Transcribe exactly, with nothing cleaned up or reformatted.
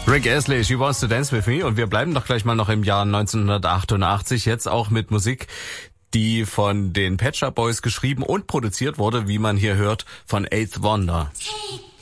Rick Astley, She Wants to Dance With Me, und wir bleiben doch gleich mal noch im Jahr neunzehnhundertachtundachtzig, jetzt auch mit Musik, die von den Pet Shop Boys geschrieben und produziert wurde, wie man hier hört, von Eighth Wonder.